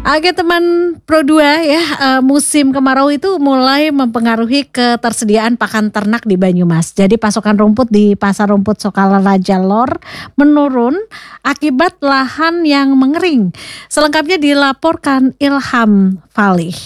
Oke teman Pro 2 ya, musim kemarau itu mulai mempengaruhi ketersediaan pakan ternak di Banyumas. Jadi pasokan rumput di Pasar Rumput Sokaraja Lor menurun akibat lahan yang mengering. Selengkapnya dilaporkan Ilham Falih.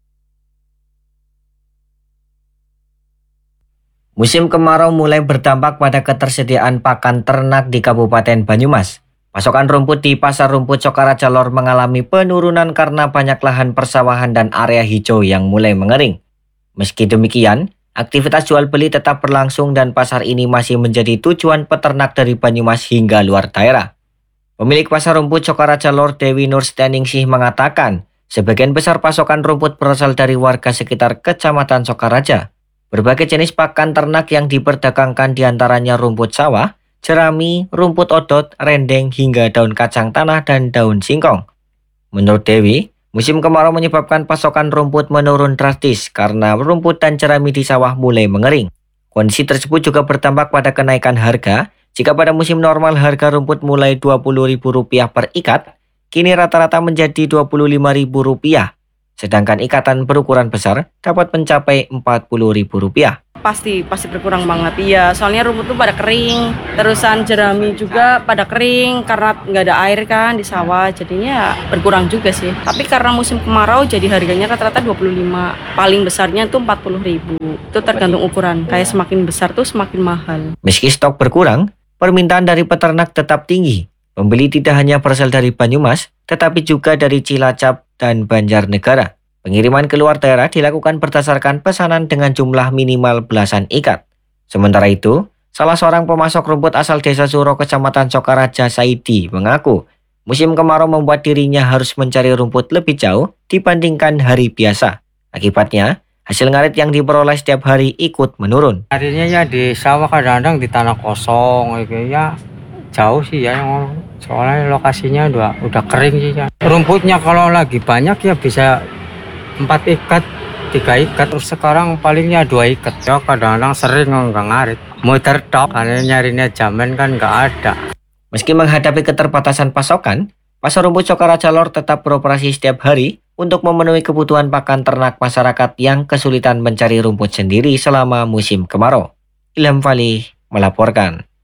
Musim kemarau mulai berdampak pada ketersediaan pakan ternak di Kabupaten Banyumas. Pasokan rumput di Pasar Rumput Sokaraja Lor mengalami penurunan karena banyak lahan persawahan dan area hijau yang mulai mengering. Meski demikian, aktivitas jual beli tetap berlangsung dan pasar ini masih menjadi tujuan peternak dari Banyumas hingga luar daerah. Pemilik Pasar Rumput Sokaraja Lor Dewi Nur Steningsih mengatakan, sebagian besar pasokan rumput berasal dari warga sekitar Kecamatan Sokaraja. Berbagai jenis pakan ternak yang diperdagangkan diantaranya rumput sawah, jerami, rumput odot, rendeng, hingga daun kacang tanah dan daun singkong. Menurut Dewi, musim kemarau menyebabkan pasokan rumput menurun drastis karena rumput dan jerami di sawah mulai mengering. Kondisi tersebut juga berdampak pada kenaikan harga. Jika pada musim normal harga rumput mulai Rp20.000 per ikat, kini rata-rata menjadi Rp25.000. Sedangkan ikatan berukuran besar dapat mencapai Rp40.000. Pasti berkurang banget. Iya, soalnya rumput tuh pada kering. Terusan jerami juga pada kering karena nggak ada air kan di sawah. Jadinya berkurang juga sih. Tapi karena musim kemarau jadi harganya rata-rata 25. Paling besarnya tuh 40.000. Itu tergantung ukuran. Kayak semakin besar tuh semakin mahal. Meski stok berkurang, permintaan dari peternak tetap tinggi. Pembeli tidak hanya berasal dari Banyumas, tetapi juga dari Cilacap dan Banjarnegara. Pengiriman keluar daerah dilakukan berdasarkan pesanan dengan jumlah minimal belasan ikat. Sementara itu, salah seorang pemasok rumput asal Desa Suro, Kecamatan Sokaraja, Saidi, mengaku musim kemarau membuat dirinya harus mencari rumput lebih jauh dibandingkan hari biasa. Akibatnya, hasil ngarit yang diperoleh setiap hari ikut menurun. Akhirnya ya di sawah kadang-kadang di tanah kosong, ya jauh sih ya, soalnya lokasinya udah kering sih ya. Rumputnya kalau lagi banyak ya bisa 4 ikat, 3 ikat, terus sekarang palingnya 2 ikat. Ya kadang-kadang sering nggak ngarit, muter tok, karena nyarinya jaman kan nggak ada. Meski menghadapi keterbatasan pasokan, Pasar Rumput Sokaraja Lor tetap beroperasi setiap hari untuk memenuhi kebutuhan pakan ternak masyarakat yang kesulitan mencari rumput sendiri selama musim kemarau. Ilham Falih melaporkan.